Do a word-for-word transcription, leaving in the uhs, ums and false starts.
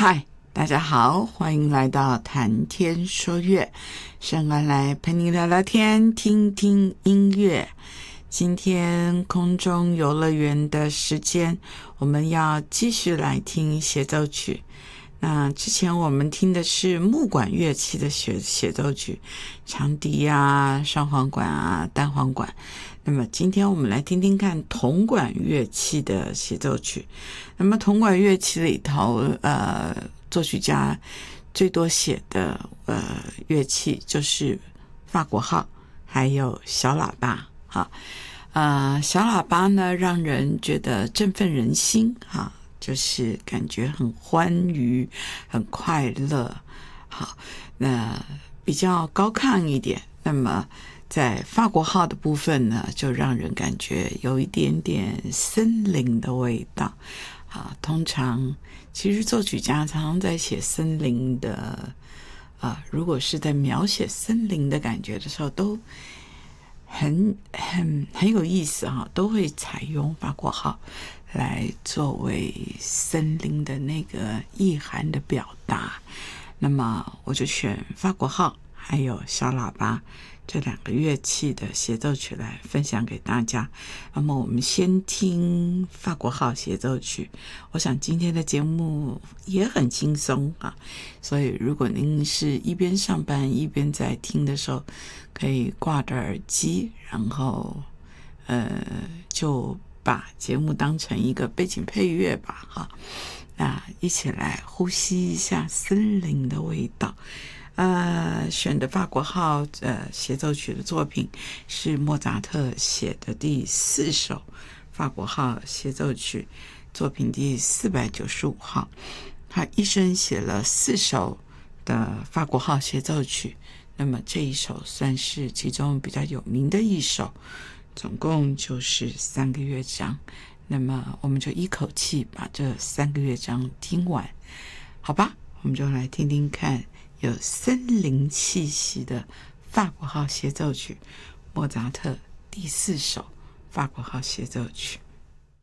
嗨，大家好，欢迎来到谈天说乐，圣安来陪你聊聊天，听听音乐。今天空中游乐园的时间，我们要继续来听协奏曲。那之前我们听的是木管乐器的协协奏曲，长笛啊、双簧管啊、单簧管。那么今天我们来听听看铜管乐器的协奏曲。那么铜管乐器里头，呃，作曲家最多写的呃乐器就是法国号，还有小喇叭。哈，呃，小喇叭呢，让人觉得振奋人心，哈。就是感觉很欢愉很快乐。好，那比较高亢一点，那么在法国号的部分呢，就让人感觉有一点点森林的味道。啊，通常其实作曲家常常在写森林的啊，如果是在描写森林的感觉的时候，都很很很有意思哈，都会采用法国号来作为森林的那个意涵的表达。那么我就选法国号还有小喇叭这两个乐器的协奏曲来分享给大家。那么我们先听法国号协奏曲。我想今天的节目也很轻松啊，所以如果您是一边上班一边在听的时候，可以挂着耳机，然后呃就把节目当成一个背景配乐吧，哈，那一起来呼吸一下森林的味道。呃，选的法国号呃协奏曲的作品是莫扎特写的第四首法国号协奏曲，作品第四百九十五号。他一生写了四首的法国号协奏曲，那么这一首算是其中比较有名的一首，总共就是三个乐章。那么我们就一口气把这三个乐章听完，好吧？我们就来听听看有森林气息的法国号协奏曲，莫扎特第四首法国号协奏曲。